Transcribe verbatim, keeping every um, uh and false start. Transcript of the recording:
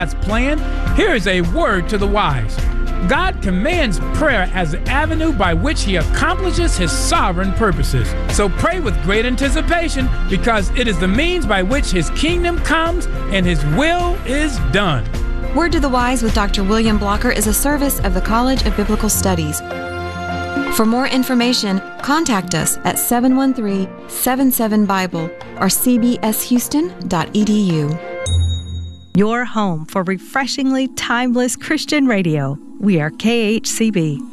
God's plan, here is a word to the wise. God commands prayer as the avenue by which he accomplishes his sovereign purposes. So pray with great anticipation, because it is the means by which his kingdom comes and his will is done. Word to the Wise with Doctor William Blocker is a service of the College of Biblical Studies. For more information, contact us at seven one three, seven seven, Bible or c b s houston dot e d u. Your home for refreshingly timeless Christian radio. We are K H C B.